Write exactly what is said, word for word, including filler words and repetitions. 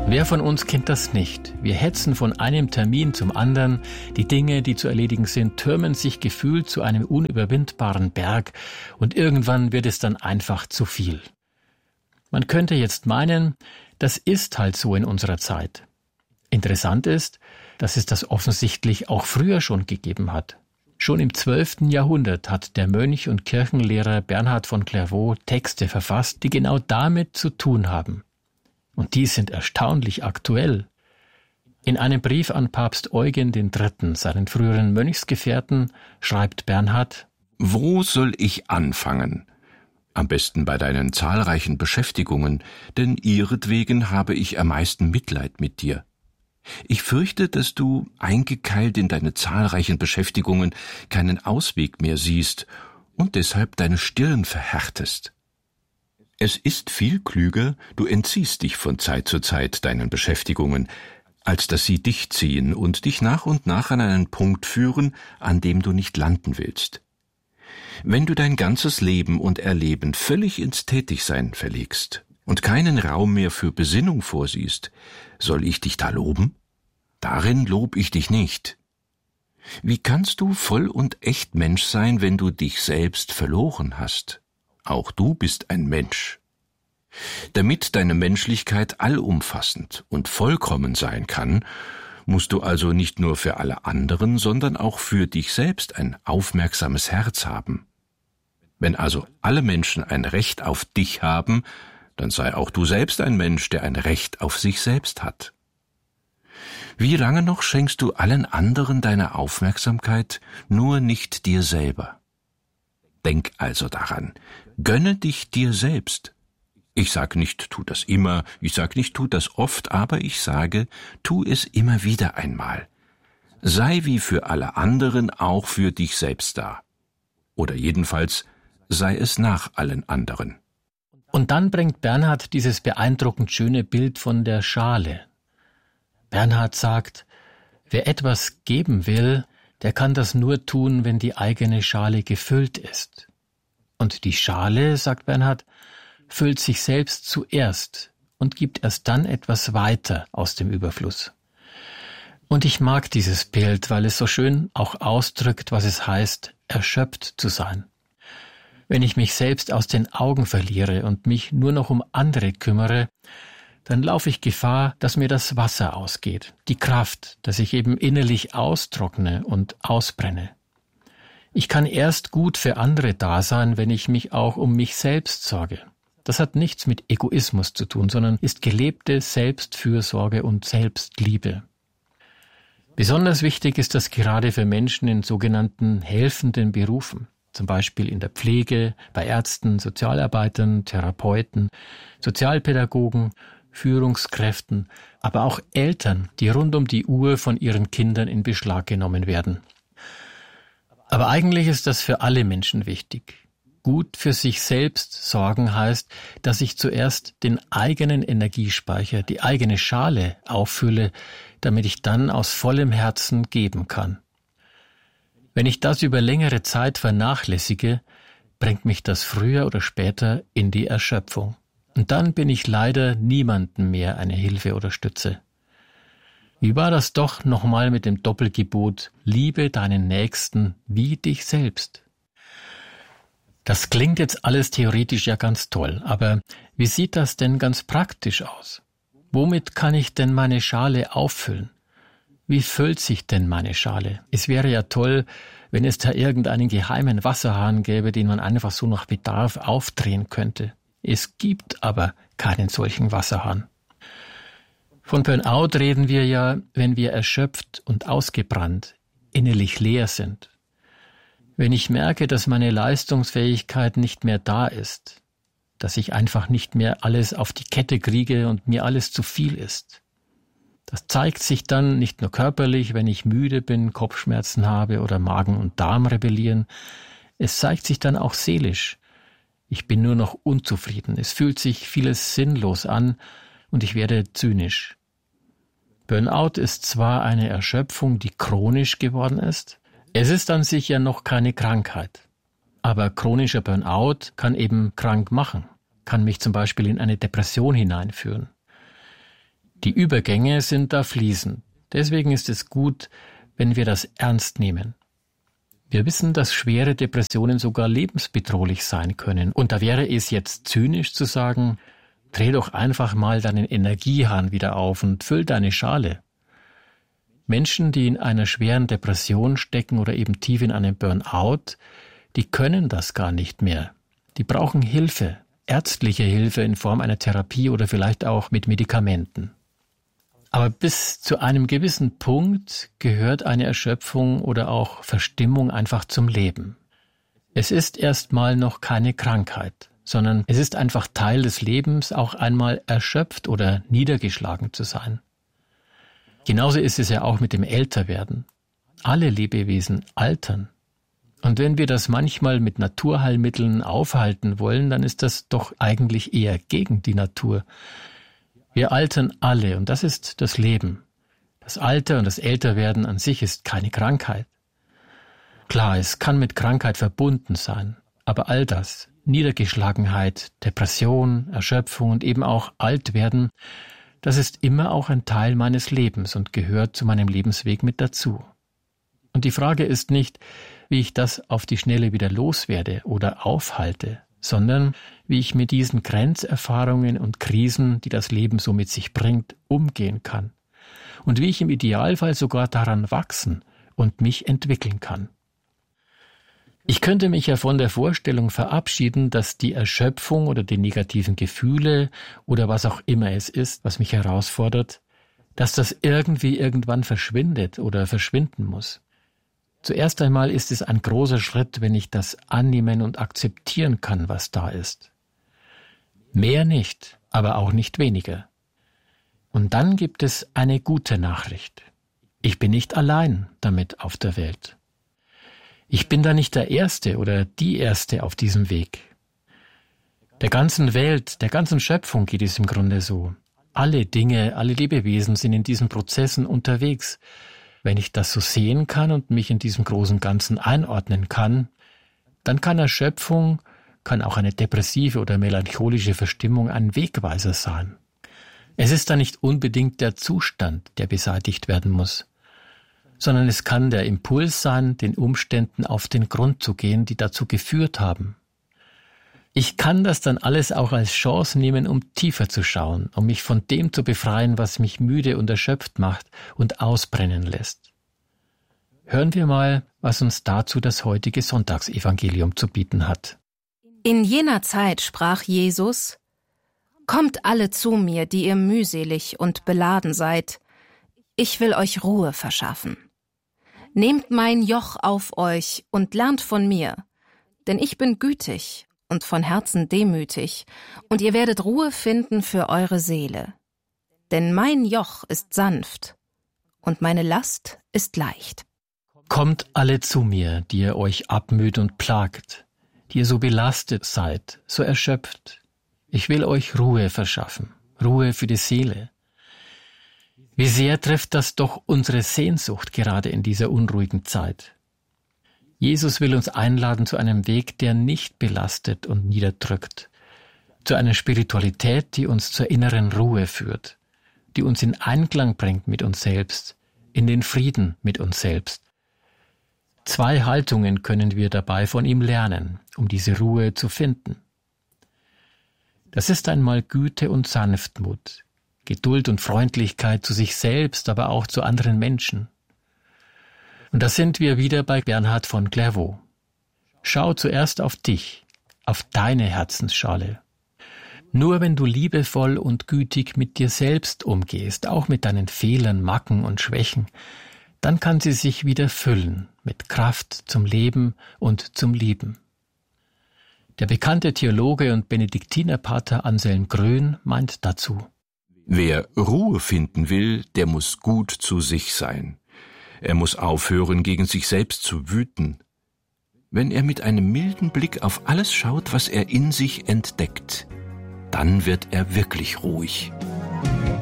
Wer von uns kennt das nicht? Wir hetzen von einem Termin zum anderen. Die Dinge, die zu erledigen sind, türmen sich gefühlt zu einem unüberwindbaren Berg und irgendwann wird es dann einfach zu viel. Man könnte jetzt meinen, das ist halt so in unserer Zeit. Interessant ist, dass es das offensichtlich auch früher schon gegeben hat. Schon im zwölften Jahrhundert hat der Mönch und Kirchenlehrer Bernhard von Clairvaux Texte verfasst, die genau damit zu tun haben. Und die sind erstaunlich aktuell. In einem Brief an Papst Eugen der Dritte., seinen früheren Mönchsgefährten, schreibt Bernhard: Wo soll ich anfangen? Am besten bei deinen zahlreichen Beschäftigungen, denn ihretwegen habe ich am meisten Mitleid mit dir. Ich fürchte, dass du, eingekeilt in deine zahlreichen Beschäftigungen, keinen Ausweg mehr siehst und deshalb deine Stirn verhärtest. Es ist viel klüger, du entziehst dich von Zeit zu Zeit deinen Beschäftigungen, als dass sie dich ziehen und dich nach und nach an einen Punkt führen, an dem du nicht landen willst. Wenn du dein ganzes Leben und Erleben völlig ins Tätigsein verlegst und keinen Raum mehr für Besinnung vorsiehst, soll ich dich da loben? Darin lob ich dich nicht. Wie kannst du voll und echt Mensch sein, wenn du dich selbst verloren hast? Auch du bist ein Mensch. Damit deine Menschlichkeit allumfassend und vollkommen sein kann, musst du also nicht nur für alle anderen, sondern auch für dich selbst ein aufmerksames Herz haben. Wenn also alle Menschen ein Recht auf dich haben, dann sei auch du selbst ein Mensch, der ein Recht auf sich selbst hat. Wie lange noch schenkst du allen anderen deine Aufmerksamkeit, nur nicht dir selber? Denk also daran, gönne dich dir selbst. Ich sag nicht, tu das immer, ich sag nicht, tu das oft, aber ich sage, tu es immer wieder einmal. Sei wie für alle anderen auch für dich selbst da. Oder jedenfalls, sei es nach allen anderen. Und dann bringt Bernhard dieses beeindruckend schöne Bild von der Schale. Bernhard sagt, wer etwas geben will, der kann das nur tun, wenn die eigene Schale gefüllt ist. Und die Schale, sagt Bernhard, füllt sich selbst zuerst und gibt erst dann etwas weiter aus dem Überfluss. Und ich mag dieses Bild, weil es so schön auch ausdrückt, was es heißt, erschöpft zu sein. Wenn ich mich selbst aus den Augen verliere und mich nur noch um andere kümmere, dann laufe ich Gefahr, dass mir das Wasser ausgeht, die Kraft, dass ich eben innerlich austrockne und ausbrenne. Ich kann erst gut für andere da sein, wenn ich mich auch um mich selbst sorge. Das hat nichts mit Egoismus zu tun, sondern ist gelebte Selbstfürsorge und Selbstliebe. Besonders wichtig ist das gerade für Menschen in sogenannten helfenden Berufen, zum Beispiel in der Pflege, bei Ärzten, Sozialarbeitern, Therapeuten, Sozialpädagogen, Führungskräften, aber auch Eltern, die rund um die Uhr von ihren Kindern in Beschlag genommen werden. Aber eigentlich ist das für alle Menschen wichtig. Gut für sich selbst sorgen heißt, dass ich zuerst den eigenen Energiespeicher, die eigene Schale auffülle, damit ich dann aus vollem Herzen geben kann. Wenn ich das über längere Zeit vernachlässige, bringt mich das früher oder später in die Erschöpfung. Und dann bin ich leider niemandem mehr eine Hilfe oder Stütze. Wie war das doch nochmal mit dem Doppelgebot, liebe deinen Nächsten wie dich selbst? Das klingt jetzt alles theoretisch ja ganz toll, aber wie sieht das denn ganz praktisch aus? Womit kann ich denn meine Schale auffüllen? Wie füllt sich denn meine Schale? Es wäre ja toll, wenn es da irgendeinen geheimen Wasserhahn gäbe, den man einfach so nach Bedarf aufdrehen könnte. Es gibt aber keinen solchen Wasserhahn. Von Burnout reden wir ja, wenn wir erschöpft und ausgebrannt, innerlich leer sind. Wenn ich merke, dass meine Leistungsfähigkeit nicht mehr da ist, dass ich einfach nicht mehr alles auf die Kette kriege und mir alles zu viel ist. Das zeigt sich dann nicht nur körperlich, wenn ich müde bin, Kopfschmerzen habe oder Magen und Darm rebellieren. Es zeigt sich dann auch seelisch. Ich bin nur noch unzufrieden. Es fühlt sich vieles sinnlos an und ich werde zynisch. Burnout ist zwar eine Erschöpfung, die chronisch geworden ist. Es ist an sich ja noch keine Krankheit. Aber chronischer Burnout kann eben krank machen, kann mich zum Beispiel in eine Depression hineinführen. Die Übergänge sind da fließend. Deswegen ist es gut, wenn wir das ernst nehmen. Wir wissen, dass schwere Depressionen sogar lebensbedrohlich sein können. Und da wäre es jetzt zynisch zu sagen, dreh doch einfach mal deinen Energiehahn wieder auf und füll deine Schale. Menschen, die in einer schweren Depression stecken oder eben tief in einem Burnout, die können das gar nicht mehr. Die brauchen Hilfe, ärztliche Hilfe in Form einer Therapie oder vielleicht auch mit Medikamenten. Aber bis zu einem gewissen Punkt gehört eine Erschöpfung oder auch Verstimmung einfach zum Leben. Es ist erstmal noch keine Krankheit, sondern es ist einfach Teil des Lebens, auch einmal erschöpft oder niedergeschlagen zu sein. Genauso ist es ja auch mit dem Älterwerden. Alle Lebewesen altern. Und wenn wir das manchmal mit Naturheilmitteln aufhalten wollen, dann ist das doch eigentlich eher gegen die Natur. Wir altern alle und das ist das Leben. Das Alter und das Älterwerden an sich ist keine Krankheit. Klar, es kann mit Krankheit verbunden sein, aber all das, Niedergeschlagenheit, Depression, Erschöpfung und eben auch Altwerden, das ist immer auch ein Teil meines Lebens und gehört zu meinem Lebensweg mit dazu. Und die Frage ist nicht, wie ich das auf die Schnelle wieder loswerde oder aufhalte, sondern wie ich mit diesen Grenzerfahrungen und Krisen, die das Leben so mit sich bringt, umgehen kann. Und wie ich im Idealfall sogar daran wachsen und mich entwickeln kann. Ich könnte mich ja von der Vorstellung verabschieden, dass die Erschöpfung oder die negativen Gefühle oder was auch immer es ist, was mich herausfordert, dass das irgendwie irgendwann verschwindet oder verschwinden muss. Zuerst einmal ist es ein großer Schritt, wenn ich das annehmen und akzeptieren kann, was da ist. Mehr nicht, aber auch nicht weniger. Und dann gibt es eine gute Nachricht. Ich bin nicht allein damit auf der Welt. Ich bin da nicht der Erste oder die Erste auf diesem Weg. Der ganzen Welt, der ganzen Schöpfung geht es im Grunde so. Alle Dinge, alle Lebewesen sind in diesen Prozessen unterwegs. Wenn ich das so sehen kann und mich in diesem großen Ganzen einordnen kann, dann kann Erschöpfung, kann auch eine depressive oder melancholische Verstimmung ein Wegweiser sein. Es ist da nicht unbedingt der Zustand, der beseitigt werden muss, sondern es kann der Impuls sein, den Umständen auf den Grund zu gehen, die dazu geführt haben. Ich kann das dann alles auch als Chance nehmen, um tiefer zu schauen, um mich von dem zu befreien, was mich müde und erschöpft macht und ausbrennen lässt. Hören wir mal, was uns dazu das heutige Sonntagsevangelium zu bieten hat. In jener Zeit sprach Jesus: Kommt alle zu mir, die ihr mühselig und beladen seid. Ich will euch Ruhe verschaffen. Nehmt mein Joch auf euch und lernt von mir, denn ich bin gütig und von Herzen demütig, und ihr werdet Ruhe finden für eure Seele. Denn mein Joch ist sanft und meine Last ist leicht. Kommt alle zu mir, die ihr euch abmüht und plagt, die ihr so belastet seid, so erschöpft. Ich will euch Ruhe verschaffen, Ruhe für die Seele. Wie sehr trifft das doch unsere Sehnsucht gerade in dieser unruhigen Zeit. Jesus will uns einladen zu einem Weg, der nicht belastet und niederdrückt, zu einer Spiritualität, die uns zur inneren Ruhe führt, die uns in Einklang bringt mit uns selbst, in den Frieden mit uns selbst. Zwei Haltungen können wir dabei von ihm lernen, um diese Ruhe zu finden. Das ist einmal Güte und Sanftmut, Geduld und Freundlichkeit zu sich selbst, aber auch zu anderen Menschen. Und da sind wir wieder bei Bernhard von Clairvaux. Schau zuerst auf dich, auf deine Herzensschale. Nur wenn du liebevoll und gütig mit dir selbst umgehst, auch mit deinen Fehlern, Macken und Schwächen, dann kann sie sich wieder füllen mit Kraft zum Leben und zum Lieben. Der bekannte Theologe und Benediktinerpater Anselm Grön meint dazu: Wer Ruhe finden will, der muss gut zu sich sein. Er muss aufhören, gegen sich selbst zu wüten. Wenn er mit einem milden Blick auf alles schaut, was er in sich entdeckt, dann wird er wirklich ruhig.